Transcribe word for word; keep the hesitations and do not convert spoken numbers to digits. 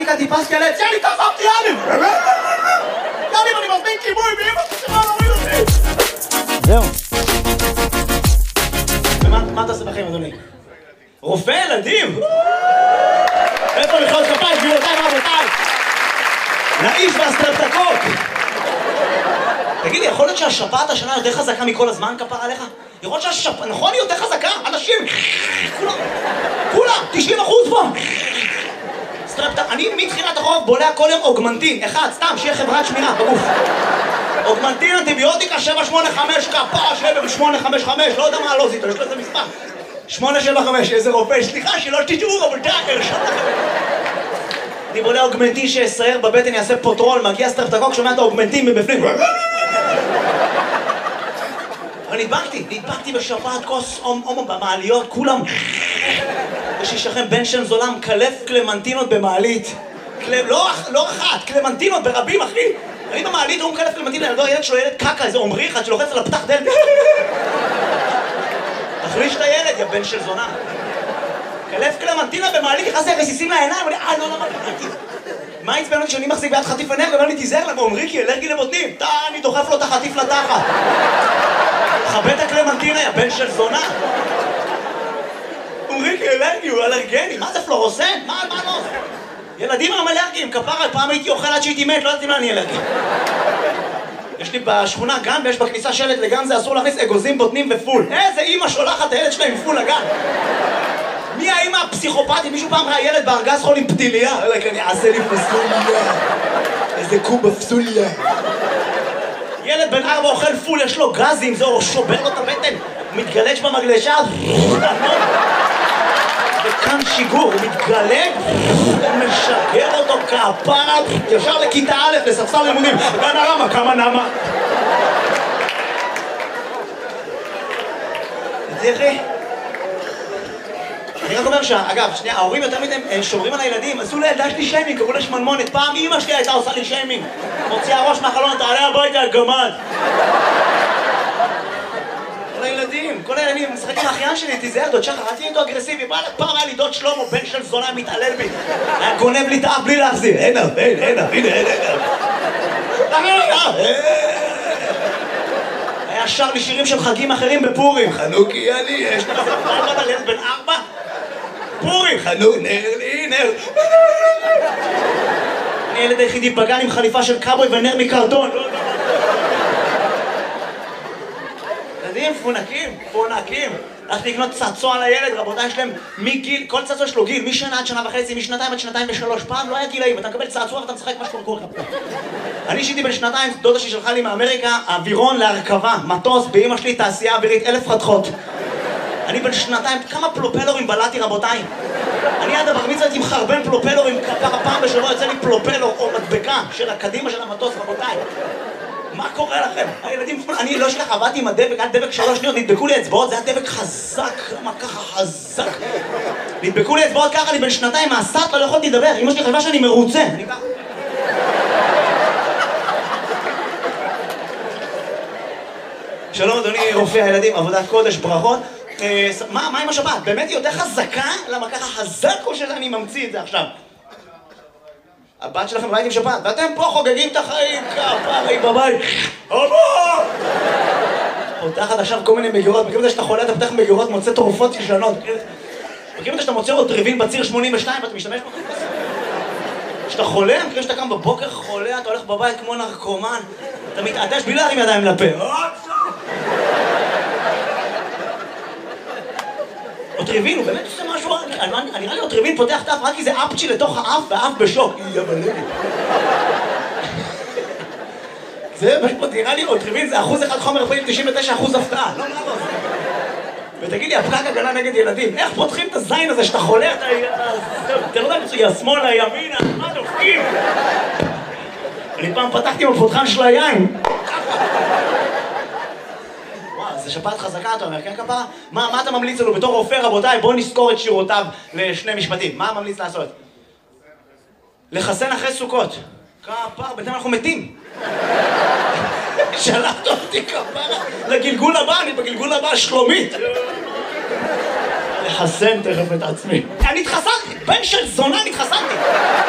טיפה סקלט, יאללה, תעזבתי, יאללה! יאללה, אני מזמין כיבוי, ואמא תשמע, לא מבין אותי! זהו. ומה אתה עושה בחיים, אדוני? רופא ילדים? איפה מחיאות כפיים, גבירותיי ורבותיי? נאיש והסטרפטקוק! תגיד לי, יכול להיות שהשפעת השנה יותר חזקה מכל הזמן, כפר עליך? יכול להיות שהשפעת, נכון, היא יותר חזקה? אנשים, כולם, כולם, תשעים אחוז פה! אני מתחילת החורף בולע כל יום אוגמנטין, אחד, סתם, שיהיה חברת שמירה בגוף. אוגמנטין, אנטיביוטיקה, שבע שמונה חמש, כפה, שבע שמונה חמש חמש, לא יודע מה לא זיתו, יש לזה מספר. שמונה שבע חמש, איזה רופא, סליחה, שלא תשאו, אבל די, הרשום לכם. אני בולע אוגמנטין שיסייר בבטן, יעשה פוטרול, מגיע סטרפטקוק, שומע את האוגמנטין מבפנים. אבל נדבקתי, נדבקתי בשפעת כוס הומו במעליות, כולם. יש אישכם בן שם זולם, קלף קלמנטינות במעלית. לא אחת, קלמנטינות ברבים, אחי. אני במעלית, הוא מקלף קלמנטינות, ילדו, הילד שלו ילד קקה, איזה עומרי אחד שלוחץ על הפתח דלת. תחליש את הילד, יא בן של זונה. קלף קלמנטינה במעלית, נכנס לי רסיסים לעיניים, ואני, אה, לא, לא, לא, מה עצבן אותי שאני מחזיק ביד חטיף אנרגיה, ואומר לי, תיזהר לה, ועומרי כי אלרגי לבוטנים. תא, אני דוחף לו את החטיף לתחת. חבט הקלמנטינה, יא בן של זונה. אומרי אלרגי, הוא אלרגני, מה זה פלורוסנט? מה, מה לא? ילדים הם אלרגיים, כפרה, פעם הייתי אוכל עד שהייתי מת, לא יודעת מה אני אלרגי. יש לי בשכונה גן ויש בכניסה שלט לגן זה אסור להכניס אגוזים, בוטנים ופול. איזה אימא שולחת את הילד שלה עם פול לגן? מי האימא הפסיכופתית? מישהו פעם ראה ילד בארגז חול עם פתיליה? אלא כי אני אעשה לי פסוליה. איזה קובה פסוליה. ילד בן ארבע אוכל פול, יש לו גזים, זהו, שובר לו את הבטן. הוא מתגלש במגלשה, וכאן שיגור, הוא מתגלג, הוא משגר אותו כפרה, ישר לכיתה א', לספסל לימודים, גן הרמה, כמה נמה. תראי, אני רק אומר שאגב, שנייה, ההורים יותר מדי שומרים על הילדים, עשו לילדה שלי שיימינג, קראו לה שמנמונת, פעם אמא שלי הייתה עושה לי שיימינג, מוציאה ראש מהחלון, תעלה הביתה, גמד. כל הילדים, כל הילדים, משחק עם האחיין שלי, תיזהר, דוד שחר, אל תהיה איתו אגרסיבי, פעם היה לי דוד שלמה, בן של זונה, מתעלל בי, היה גונב לי את האף בלי להחזיר, אין אף, אין, אין אף, הנה, אין אף. היה שר לי שירים של חגים אחרים בפורים, חנוכי יאלי, יש לך פעם על ילד בן ארבע? פורים, חנוך, נר לי, נר. אני ילד היחידי בגן עם חליפה של קאבוי ונר מקרטון, לא יודע. ילדים, פונקים, פונקים. הלכתי לקנות צעצוע לילד, רבותיי, יש להם מגיל, כל צעצוע יש לו גיל, משנה עד שנה וחצי, משנתיים עד שנתיים ושלוש. פעם לא היה גילאים, אתה מקבל צעצוע ואתה משחק מה שקורה לך. אני אישיתי בין שנתיים, דודה שלי שלחה לי מאמריקה, אווירון להרכבה, מטוס, באמא שלי תעשייה אווירית, אלף חתכות. אני בין שנתיים, כמה פלופלורים בלעתי, רבותיי. אני עד הבר מצווה הייתי מחרבן פלופלורים, כפרה פעם בשבוע יוצא לי פלופלור או מדבקה של הקדימה של המטוס, רבותיי. מה קורה לכם? הילדים, אני לא שלך, עבדתי עם הדבק, היה דבק שלוש שניות, נדבקו לי אצבעות, זה היה דבק חזק, מה ככה חזק? נדבקו לי אצבעות ככה, אני בין שנתיים מהסטלה, לא יכולתי לדבר, אמא שלי חשבה שאני מרוצה. אני ככה. שלום אדוני רופא הילדים, עבודת קודש, ברכות. מה, מה עם השבת? באמת היא יותר חזקה? למה ככה חזק או שאני ממציא את זה עכשיו? הבת שלכם בבית עם שבת, ואתם פה חוגגים את החיים, כפרי בבית. אבא! פותחת עכשיו כל מיני מגירות, מכירים את זה שאתה חולה, אתה פותח מגירות, מוצא תרופות ישנות. מכירים את זה שאתה מוצא עוד טריבין בציר שמונים ושתיים ואתה משתמש בו? כשאתה חולה, מכירים שאתה קם בבוקר חולה, אתה הולך בבית כמו נרקומן, אתה מתעטש בלי להרים ידיים לפה. אוטריבין, הוא באמת עושה משהו, נראה לי אוטריבין פותח את האף רק כי זה אפצ'י לתוך האף והאף בשוק. יא בלגי. זה פשוט, נראה לי אוטריבין זה אחוז אחד חומר רפואי, תשעים ותשע אחוז הפתעה. לא, מה לא? ותגיד לי, הפקק הגנה נגד ילדים, איך פותחים את הזין הזה שאתה חולה, אתה... אתה לא יודע, יא שמאלה, ימינה, מה דופקים? אני פעם פתחתי עם הפותחן של היין. זה שפעת חזקה, אתה אומר, כן כפרה? מה, מה אתה ממליץ לנו בתור רופא, רבותיי? בואו נזכור את שירותיו לשני משפטים. מה ממליץ לעשות? לחסן אחרי סוכות. כפרה, בינתיים אנחנו מתים. שלחת אותי כפרה לגלגול הבא, אני בגלגול הבא שלומית. לחסן תכף את עצמי. אני התחסנתי, בן של זונה, אני התחסנתי.